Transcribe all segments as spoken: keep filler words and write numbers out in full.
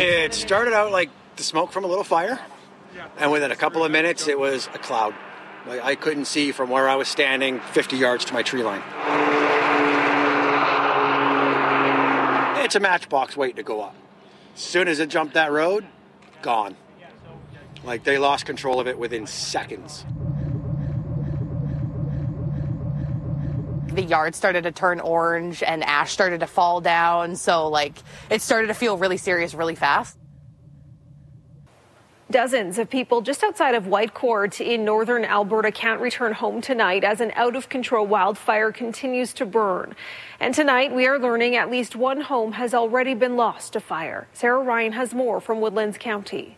It started out like the smoke from a little fire, and within a couple of minutes, it was a cloud. Like, I couldn't see from where I was standing fifty yards to my tree line. It's a matchbox waiting to go up. As soon as it jumped that road, gone. Like, they lost control of it within seconds. The yard started to turn orange and ash started to fall down. So, like, it started to feel really serious really fast. Dozens of people just outside of Whitecourt in northern Alberta can't return home tonight as an out-of-control wildfire continues to burn. And tonight, we are learning at least one home has already been lost to fire. Sarah Ryan has more from Woodlands County.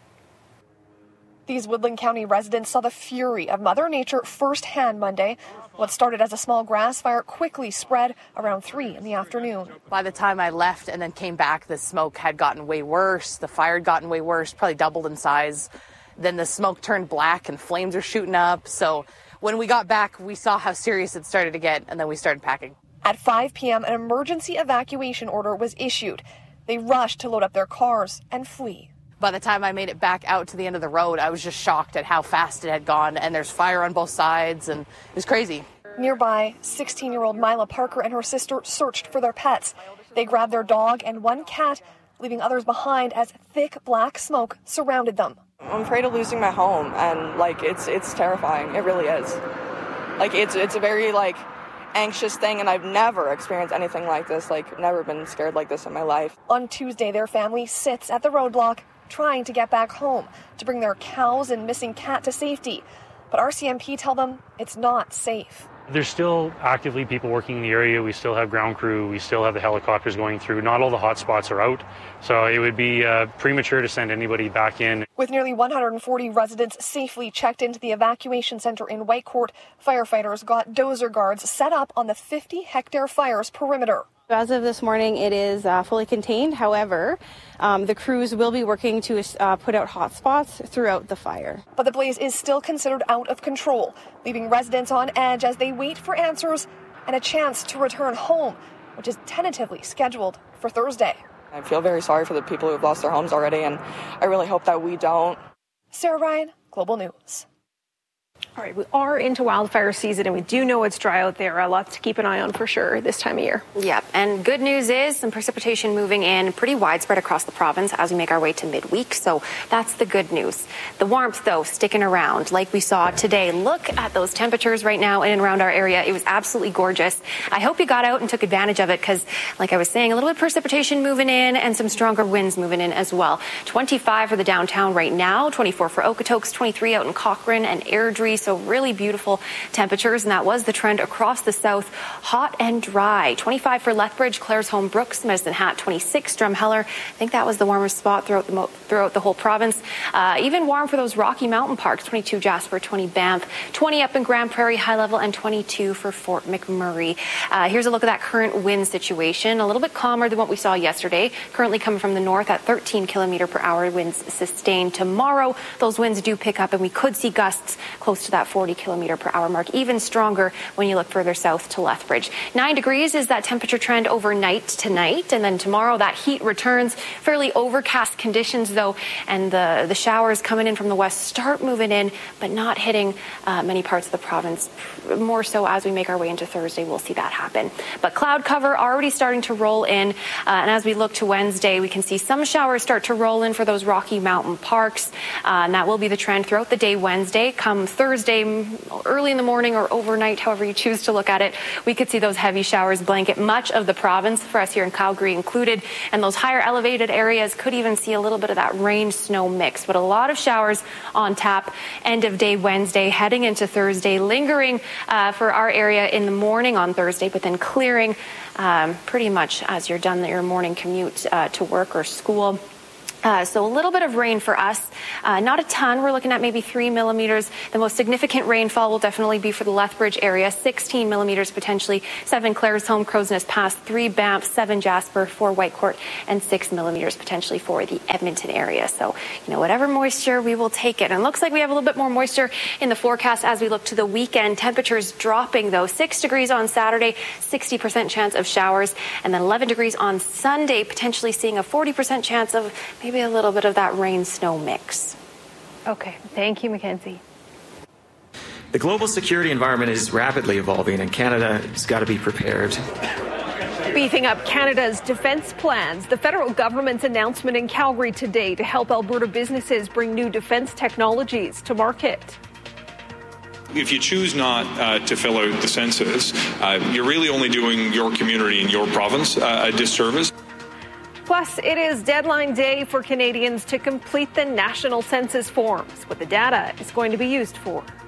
These Woodland County residents saw the fury of Mother Nature firsthand Monday. What started as a small grass fire quickly spread around three in the afternoon. By the time I left and then came back, the smoke had gotten way worse. The fire had gotten way worse, probably doubled in size. Then the smoke turned black and flames are shooting up. So when we got back, we saw how serious it started to get, and then we started packing. At five p.m., an emergency evacuation order was issued. They rushed to load up their cars and flee. By the time I made it back out to the end of the road, I was just shocked at how fast it had gone, and there's fire on both sides, and it was crazy. Nearby, sixteen-year-old Mila Parker and her sister searched for their pets. They grabbed their dog and one cat, leaving others behind as thick black smoke surrounded them. I'm afraid of losing my home, and, like, it's it's terrifying. It really is. Like, it's it's a very, like, anxious thing, and I've never experienced anything like this, like, never been scared like this in my life. On Tuesday, their family sits at the roadblock trying to get back home to bring their cows and missing cat to safety. But R C M P tell them it's not safe. There's still actively people working in the area. We still have ground crew. We still have the helicopters going through. Not all the hot spots are out. So it would be uh, premature to send anybody back in. With nearly one hundred forty residents safely checked into the evacuation center in Whitecourt, firefighters got dozer guards set up on the fifty hectare fire's perimeter. As of this morning, it is uh, fully contained. However, um, the crews will be working to uh, put out hotspots throughout the fire. But the blaze is still considered out of control, leaving residents on edge as they wait for answers and a chance to return home, which is tentatively scheduled for Thursday. I feel very sorry for the people who have lost their homes already, and I really hope that we don't. Sarah Ryan, Global News. All right, we are into wildfire season, and we do know it's dry out there. Uh, lots to keep an eye on for sure this time of year. Yep, and good news is some precipitation moving in pretty widespread across the province as we make our way to midweek, so that's the good news. The warmth, though, sticking around like we saw today. Look at those temperatures right now in and around our area. It was absolutely gorgeous. I hope you got out and took advantage of it because, like I was saying, a little bit of precipitation moving in and some stronger winds moving in as well. twenty-five for the downtown right now, twenty-four for Okotoks, twenty-three out in Cochrane and Airdrie. So really beautiful temperatures, and that was the trend across the south. Hot and dry. twenty-five for Lethbridge, Claresholm, Brooks, Medicine Hat, twenty-six, Drumheller. I think that was the warmest spot throughout the mo- throughout the whole province. Uh, even warm for those Rocky Mountain parks. twenty-two Jasper, twenty Banff, twenty up in Grand Prairie High Level, and twenty-two for Fort McMurray. Uh, here's a look at that current wind situation. A little bit calmer than what we saw yesterday. Currently coming from the north at thirteen kilometer per hour winds sustained. Tomorrow, those winds do pick up, and we could see gusts close to that forty kilometer per hour mark, even stronger when you look further south to Lethbridge. Nine degrees is that temperature trend overnight tonight, and then tomorrow that heat returns. Fairly overcast conditions though, and the the showers coming in from the west start moving in, but not hitting uh, many parts of the province. More so as we make our way into Thursday, we'll see that happen. But cloud cover already starting to roll in, uh, and as we look to Wednesday, we can see some showers start to roll in for those Rocky Mountain parks, uh, and that will be the trend throughout the day Wednesday. Come Thursday, early in the morning or overnight, however you choose to look at it, we could see those heavy showers blanket much of the province, for us here in Calgary included, and those higher elevated areas could even see a little bit of that rain-snow mix, but a lot of showers on tap end of day Wednesday, heading into Thursday, lingering uh, for our area in the morning on Thursday, but then clearing um, pretty much as you're done your morning commute uh, to work or school. Uh, so a little bit of rain for us, uh, not a ton. We're looking at maybe three millimeters. The most significant rainfall will definitely be for the Lethbridge area, sixteen millimeters potentially, seven Claresholm, Crow's Nest Pass, three Banff, seven Jasper, four Whitecourt, and six millimeters potentially for the Edmonton area. So, you know, whatever moisture, we will take it. And it looks like we have a little bit more moisture in the forecast as we look to the weekend. Temperatures dropping though, six degrees on Saturday, sixty percent chance of showers, and then eleven degrees on Sunday, potentially seeing a forty percent chance of maybe maybe a little bit of that rain-snow mix. Okay, thank you, Mackenzie. The global security environment is rapidly evolving, and Canada has got to be prepared. Beefing up Canada's defence plans, the federal government's announcement in Calgary today to help Alberta businesses bring new defence technologies to market. If you choose not uh, to fill out the census, uh, you're really only doing your community and your province uh, a disservice. Plus, it is deadline day for Canadians to complete the national census forms, what the data is going to be used for.